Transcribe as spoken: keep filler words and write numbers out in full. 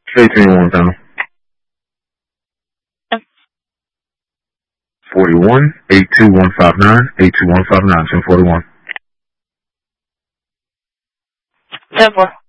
Say to me one time. forty-one, eight two one five nine, eight two one five nine, ten forty-one. ten four.